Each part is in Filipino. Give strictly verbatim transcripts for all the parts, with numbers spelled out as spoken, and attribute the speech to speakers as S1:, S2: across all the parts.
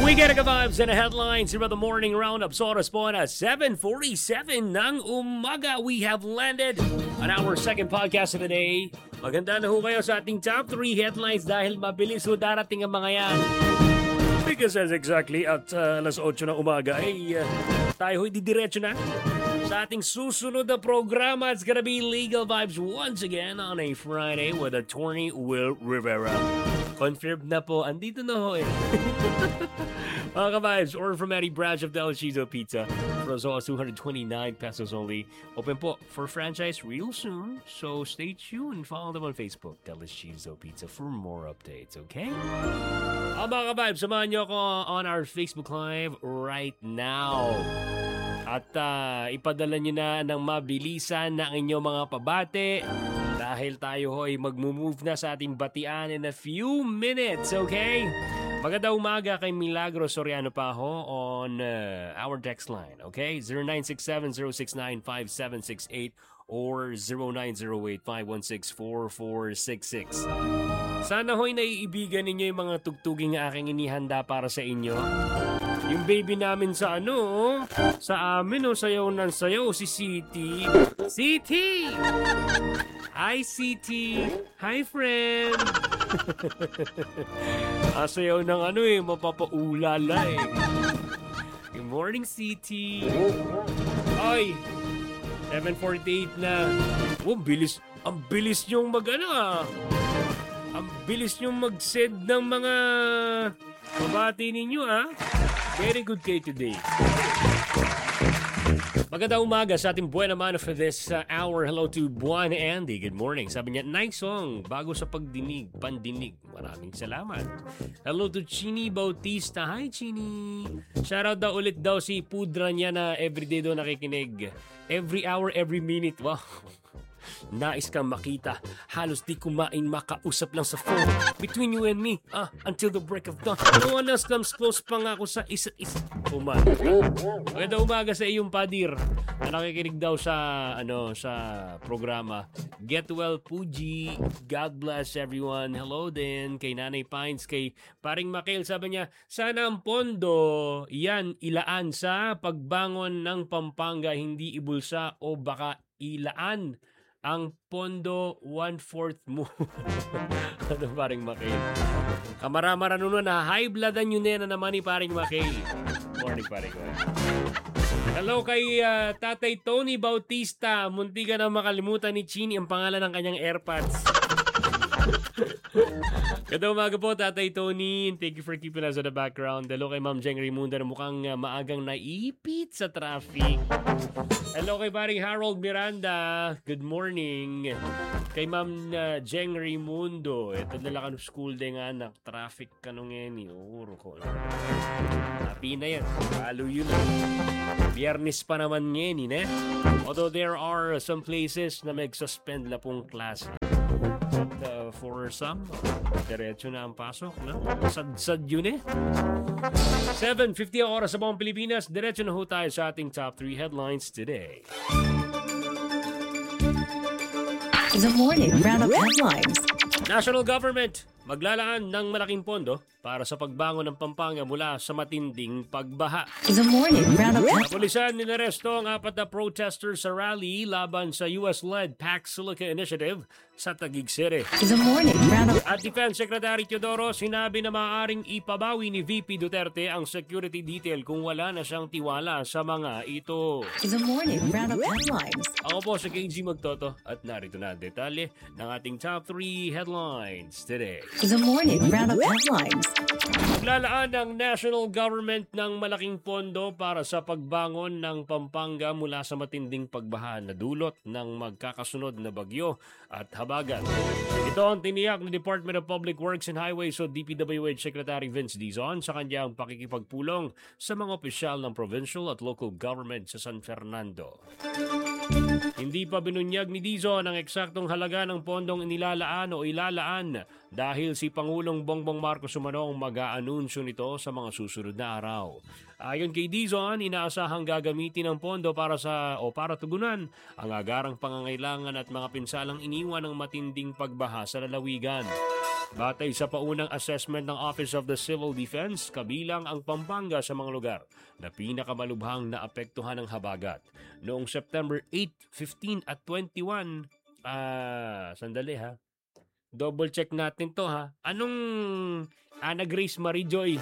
S1: We get a vibes and a headlines here at the morning roundup. Sa oras po na seven forty-seven ng umaga, we have landed on our second podcast of the day. Maganda na ho kayo sa ating top three headlines dahil mabilis ho darating ang mga yan. Because as exactly at uh, alas otso ng umaga ay uh, tayo ho'y didiretso na sa ating susunod na programa. It's gonna be Legal Vibes once again on a Friday with attorney Will Rivera. Confirmed na po, andito na ho eh. Mga ka-vibes, order from any branch of Del Chizo Pizza for as low as two hundred twenty-nine pesos only. Open po for franchise real soon, so stay tuned. Follow them on Facebook, Del Chizo Pizza, for more updates, okay? Uh, mga ka-vibes, samahan nyo ako on our Facebook Live right now. At uh, ipadala nyo na ng mabilisan na ang inyong mga pabate dahil tayo ho'y mag-move na sa ating batian in a few minutes, okay? Maganda umaga kay Milagro Soriano Paho on uh, our text line, okay? zero nine six seven zero six nine five seven six eight or zero nine zero eight five one six four four six six. Sana ho'y naiibigan ninyo yung mga tugtuging aking inihanda para sa inyo. Yung baby namin sa ano, sa amin, oh, sayaw ng sayaw, si City. City! Hi, City! Hi, friend! ah, sayaw ng ano eh, mapapaulala eh. Good morning, City! Ay! seven forty-eight na. Oh, bilis. Ang bilis nyong mag ano ah. Ang bilis nyong mag-send ng mga pabati ninyo ah. Very good day today. Magandang umaga sa ating buwan naman for this uh, hour. Hello to Buwan Andy. Good morning. Sabi niya, nice song. Bago sa pagdinig, pandinig. Maraming salamat. Hello to Chini Bautista. Hi, Chini. Shoutout daw ulit daw si Pudra niya na everyday daw nakikinig. Every hour, every minute. Wow. Nais kang makita. Halos di kumain, makausap lang sa phone. Between you and me, ah, until the break of dawn. No one else comes close pa nga ako sa isa't isa. Uman. Maganda umaga sa iyong padir na nakikinig daw sa, ano, sa programa. Get well, Puji. God bless everyone. Hello din kay Nanay Pines, kay Paring Makail. Sabi niya, sana ang pondo yan ilaan sa pagbangon ng Pampanga, hindi ibulsa o baka ilaan ang pondo one-fourth mo. Ano Paring Makail? Kamara-mara nun na high bloodan yun na naman ni Paring Makail. Morning Paring Makail. Hello kay uh, Tatay Tony Bautista. Munti ka na makalimutan ni Chini ang pangalan ng kanyang AirPods. Ganda umaga po, Tatay Tony. Thank you for keeping us on the background. Hello kay Ma'am Jeng Raimundo na mukhang uh, maagang naipit sa traffic. Hello kay paring Harold Miranda. Good morning. Kay Ma'am uh, Jeng Raimundo. Ito dala ka ng school day nga anak. Traffic ka nung yan. Uro ko. Happy na yan. Halo yun. Biyernes pa naman yan. Eh? Although there are some places na mag-suspend na pong class. But uh, for some, diretso na ang pasok. No? Sad-sad yun eh. seven fifty ang oras sa buong Pilipinas. Diretso na ho tayo sa ating top three headlines today.
S2: The morning roundup headlines.
S1: National government maglalaan ng malaking pondo para sa pagbangon ng Pampanga mula sa matinding pagbaha.
S2: The morning roundup headlines.
S1: Pulisan nilaresto ang apat na protesters sa rally laban sa U S-led Pax Silica Initiative sa Taguig City.
S2: The morning roundup.
S1: At Defense Secretary Teodoro sinabi na maaaring ipabawi ni V P Duterte ang security detail kung wala na siyang tiwala sa mga ito.
S2: The morning roundup headlines.
S1: Ako po si K G Magtoto at narito na ang detalye ng ating top three headlines today.
S2: The morning roundup headlines.
S1: Maglalaan ng national government ng malaking pondo para sa pagbangon ng Pampanga mula sa matinding pagbaha na dulot ng magkakasunod na bagyo at habagat. Ito ang tiniyak ng Department of Public Works and Highways o D P W H Secretary Vince Dizon sa kanyang pakikipagpulong sa mga opisyal ng provincial at local government sa San Fernando. Hindi pa binunyag ni Dizon ang eksaktong halaga ng pondong inilalaan o ilalaan dahil si Pangulong Bongbong Marcos umano ang mag-aanunsyo nito sa mga susunod na araw. Ayon kay Dizon, inaasahang gagamitin ang pondo para sa o para tugunan ang agarang pangangailangan at mga pinsalang iniwan ng matinding pagbaha sa lalawigan. Batay sa paunang assessment ng Office of the Civil Defense, kabilang ang Pampanga sa mga lugar na pinakamalubhang naapektuhan ng habagat. Noong September eight, fifteen at twenty-one, ah, sandali ha, double check natin to ha. Anong Ana Grace Marijoy?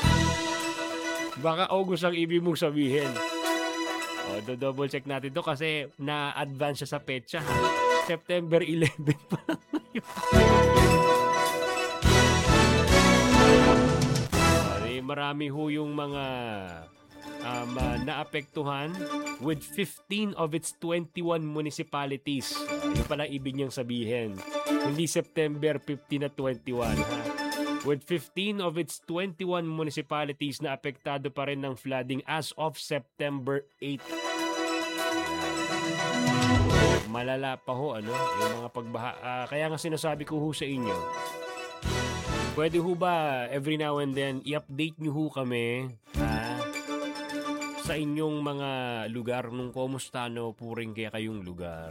S1: Baka August ang ibig mong sabihin. O, do-double check natin to kasi na-advance siya sa petsa ha. September eleven pa lang ngayon. Marami ho yung mga um, uh, naapektuhan with fifteen of its twenty-one municipalities. Uh, yun pala ibig niyang sabihin. Hindi September fifteen at twenty-one. Ha? With fifteen of its twenty-one municipalities na apektado pa rin ng flooding as of September eighth. Malala pa ho, ano? Yung mga pagbaha. Uh, kaya nga sinasabi ko ho sa inyo, pwede ho ba every now and then i-update nyo ho kami ha, sa inyong mga lugar nung kumusta no puring kaya kayong lugar.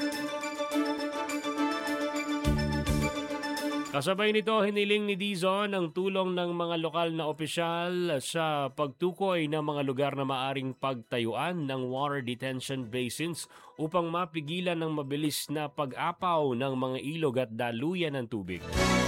S1: Kasabay nito, hiniling ni Dizon ang tulong ng mga lokal na opisyal sa pagtukoy ng mga lugar na maaring pagtayuan ng water detention basins upang mapigilan ng mabilis na pag-apaw ng mga ilog at daluyan ng tubig.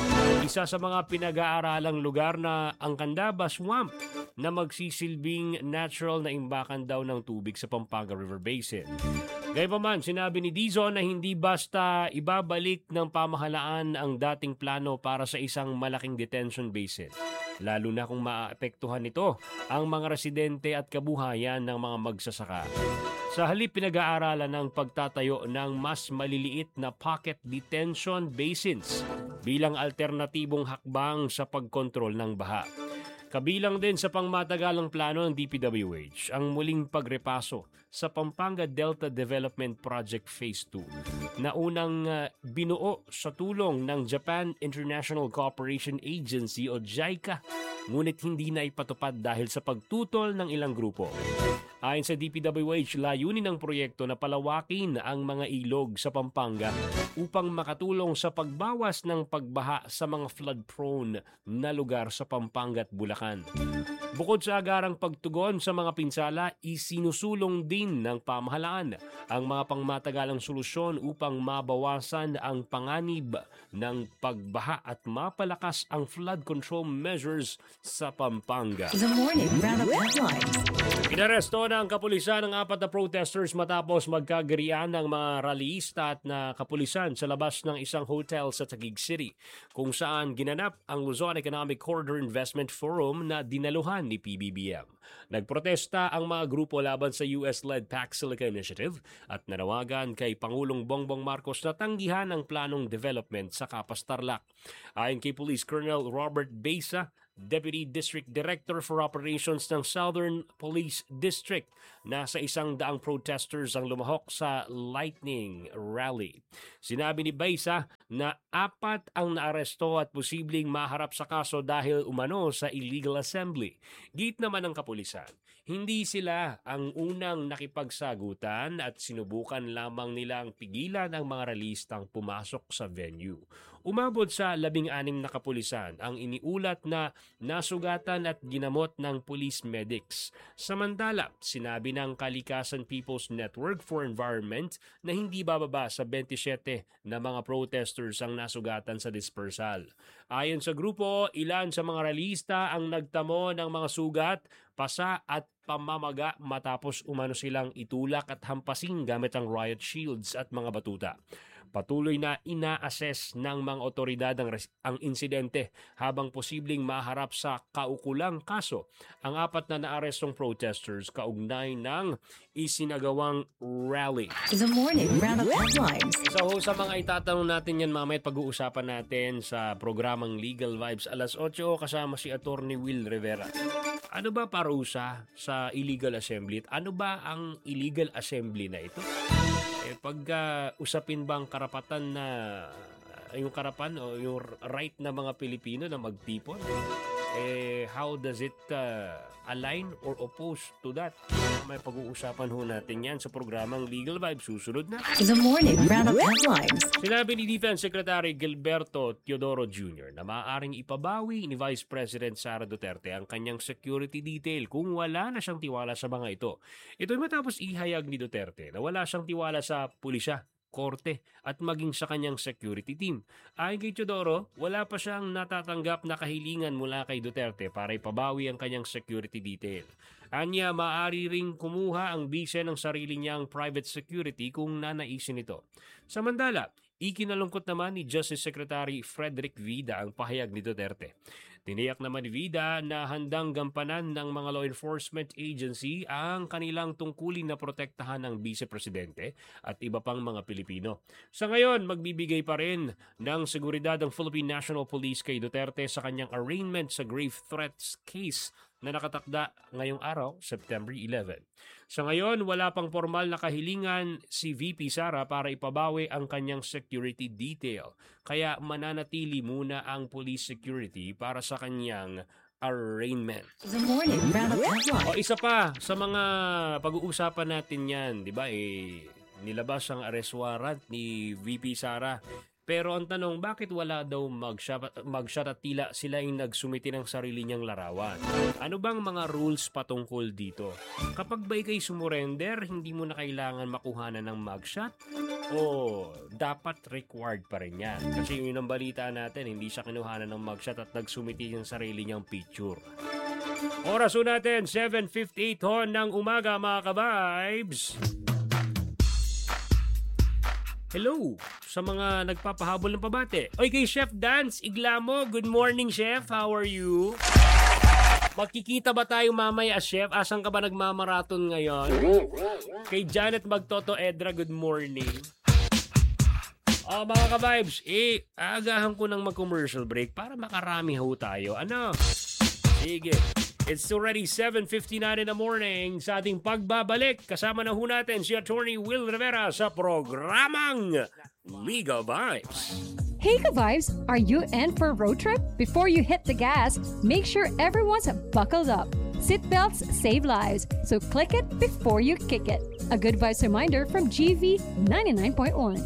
S1: Isa sa mga pinag-aaralang lugar na ang Candaba Swamp na magsisilbing natural na imbakan daw ng tubig sa Pampanga River Basin. Gayunpaman, sinabi ni Dizon na hindi basta ibabalik ng pamahalaan ang dating plano para sa isang malaking detention basin, lalo na kung maapektuhan nito ang mga residente at kabuhayan ng mga magsasaka. Sa halip, pinag-aaralan ng pagtatayo ng mas maliliit na pocket detention basins bilang alternatibong hakbang sa pagkontrol ng baha. Kabilang din sa pangmatagalang plano ng D P W H ang muling pagrepaso sa Pampanga Delta Development Project Phase two na unang uh, binuo sa tulong ng Japan International Cooperation Agency o JICA, ngunit hindi na ipatupad dahil sa pagtutol ng ilang grupo. Ayon sa D P W H, layunin ng proyekto na palawakin ang mga ilog sa Pampanga upang makatulong sa pagbawas ng pagbaha sa mga flood-prone na lugar sa Pampanga at Bulacan. Bukod sa agarang pagtugon sa mga pinsala, isinusulong din ng pamahalaan ang mga pangmatagalang solusyon upang mabawasan ang panganib ng pagbaha at mapalakas ang flood control measures sa Pampanga.
S2: The morning roundup headlines.
S1: Inaresto ng kapulisan ng apat na protesters matapos magkagirian ng mga rallyista at na kapulisan sa labas ng isang hotel sa Taguig City, kung saan ginanap ang Luzon Economic Corridor Investment Forum na dinaluhan ni P B B M. Nagprotesta ang mga grupo laban sa U S-led Pac Silica Initiative at nanawagan kay Pangulong Bongbong Marcos na tanggihan ang planong development sa Capas Tarlac. Ayon kay Police Colonel Robert Besa, Deputy District Director for Operations ng Southern Police District, nasa isang daang protesters ang lumahok sa Lightning Rally. Sinabi ni Baisa na apat ang naaresto at posibleng maharap sa kaso dahil umano sa illegal assembly. Git naman ng kapulisan, hindi sila ang unang nakipagsagutan at sinubukan lamang nilang pigilan ang mga ralistang pumasok sa venue. Umabot sa labing-anim na kapulisan ang iniulat na nasugatan at ginamot ng police medics. Samantala, sinabi ng Kalikasan People's Network for Environment na hindi bababa sa twenty-seven na mga protesters ang nasugatan sa dispersal. Ayon sa grupo, ilan sa mga ralista ang nagtamo ng mga sugat, pasa at pamamaga matapos umano silang itulak at hampasin gamit ang riot shields at mga batuta. Patuloy na ina-assess ng mga otoridad ang, res- ang insidente habang posibleng maharap sa kaukulang kaso ang apat na naarestong protesters kaugnay ng isinagawang rally.
S2: The morning roundup headlines.
S1: So sa mga itatanong natin yan mamaya at pag-uusapan natin sa programang Legal Vibes alas eight kasama si Attorney Will Rivera. Ano ba parusa sa illegal assembly? Ano ba ang illegal assembly na ito? Eh, pag uh, usapin ba ang karapatan na uh, yung karapan o yung right na mga Pilipino na magtipon, eh how does it uh, align or oppose to that? May pag-uusapan ho natin yan sa programang Legal Vibes. Susunod na.
S2: The morning roundup headlines.
S1: Sinabi ni Defense Secretary Gilberto Teodoro Junior na maaaring ipabawi ni Vice President Sara Duterte ang kanyang security detail kung wala na siyang tiwala sa mga ito. Ito'y matapos ihayag ni Duterte na wala siyang tiwala sa pulisya, korte at maging sa kanyang security team. Ayon kay Teodoro, wala pa siyang natatanggap na kahilingan mula kay Duterte para ipabawi ang kanyang security detail. Anya, maaari ring kumuha ang bise ng sarili niyang private security kung nanaisin ito. Samantala, ikinalungkot naman ni Justice Secretary Frederick Vida ang pahayag ni Duterte. Tiniyak naman ni Vida na handang gampanan ng mga law enforcement agency ang kanilang tungkulin na protektahan ng Vice Presidente at iba pang mga Pilipino. Sa ngayon, magbibigay pa rin ng seguridad ang Philippine National Police kay Duterte sa kanyang arraignment sa grave threats case na nakatakda ngayong araw, September eleventh. Sa ngayon, wala pang formal na kahilingan si V P Sara para ipabawi ang kanyang security detail. Kaya mananatili muna ang police security para sa kanyang arraignment.
S2: The morning roundup headlines.
S1: O isa pa sa mga pag-uusapan natin yan, di ba, eh, nilabas ang arrest warrant ni V P Sara. Pero ang tanong, bakit wala daw mag-shot, mag-shot at tila sila yung nagsumiti ng sarili niyang larawan? Ano bang mga rules patungkol dito? Kapag ba ikay sumurrender, hindi mo na kailangan makuhanan ng mugshot? O dapat required pa rin yan? Kasi yun ang balita natin, hindi siya kinuhanan ng mugshot at nagsumiti ng sarili niyang picture. Oras po natin, seven fifty-eight hon ng umaga mga ka-vibes. Hello sa mga nagpapahabol ng pabate. Oy, kay Chef Dance Iglamo, good morning Chef, how are you? Magkikita ba tayo mamaya, Chef? Asan ka ba nagmamaraton ngayon? Kay Janet Magtoto Edra, good morning. Oh, mga ka-vibes, eh, aagahan ko ng mag-commercial break para makarami ho tayo. Ano? Sige. It's already seven fifty-nine in the morning sa ating pagbabalik. Kasama na ho natin si Attorney Will Rivera sa programang Legal Vibes.
S3: Hey ka-vibes, are you in for a road trip? Before you hit the gas, make sure everyone's buckled up. Seatbelts save lives, so click it before you kick it. A good vibes reminder from G V ninety-nine point one.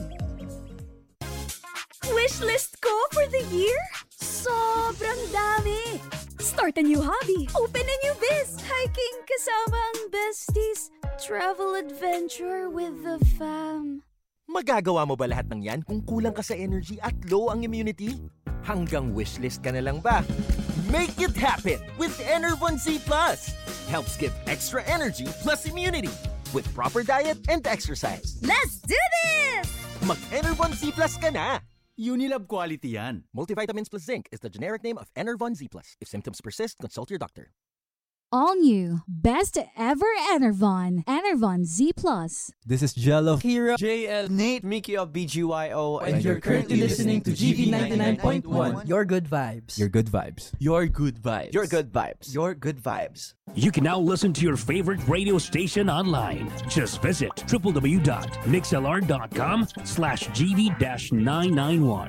S4: Wishlist ko for the year? Sobrang dami! Start a new hobby, open a new biz, hiking kasama ang besties, travel adventure with the fam.
S5: Magagawa mo ba lahat ng yan kung kulang ka sa energy at low ang immunity? Hanggang wishlist ka na lang ba? Make it happen with Enervon Z Plus! Helps give extra energy plus immunity with proper diet and exercise.
S4: Let's do this!
S5: Mag-Enervon Z Plus ka na!
S6: Unilab quality yan.
S5: Multivitamins plus zinc is the generic name of Enervon Z Plus. If symptoms persist, consult your doctor.
S7: All new, best ever Enervon, Enervon Z Plus.
S6: This is Jello,
S8: Kira,
S6: J L,
S8: Nate, Mickey of B G Y O,
S6: and you're currently listening to G V ninety-nine point one.
S8: Your good vibes.
S6: Your good vibes. Your good vibes.
S5: Your good vibes.
S8: Your good vibes.
S9: You can now listen to your favorite radio station online. Just visit w w w dot mixlr dot com slash G V nine nine one.